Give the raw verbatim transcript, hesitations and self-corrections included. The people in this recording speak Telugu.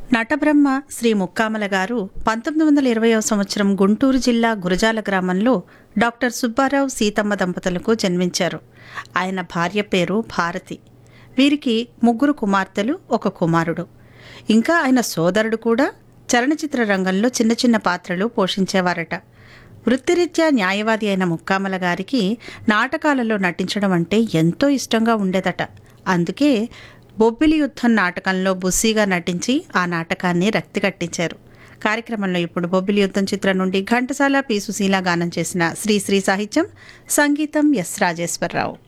నటబ్రహ్మ శ్రీ ముక్కామల గారు పంతొమ్మిది వందల ఇరవయవ సంవత్సరం గుంటూరు జిల్లా గురజాల గ్రామంలో డాక్టర్ సుబ్బారావు సీతమ్మ దంపతులకు జన్మించారు. ఆయన భార్య పేరు భారతి. వీరికి ముగ్గురు కుమార్తెలు, ఒక కుమారుడు. ఇంకా ఆయన సోదరుడు కూడా చలనచిత్ర రంగంలో చిన్న చిన్న పాత్రలు పోషించేవారట. వృత్తిరీత్యా న్యాయవాది అయిన ముక్కామల గారికి నాటకాలలో నటించడం అంటే ఎంతో ఇష్టంగా ఉండేదట. అందుకే బొబ్బిలి యుద్ధం నాటకంలో బుస్సీగా నటించి ఆ నాటకాన్ని రక్తి కట్టించారు. కార్యక్రమంలో ఇప్పుడు బొబ్బిలి యుద్ధం చిత్రం నుండి ఘంటసాల పి సుశీల గానం చేసిన శ్రీశ్రీ సాహిత్యం, సంగీతం ఎస్ రాజేశ్వరరావు.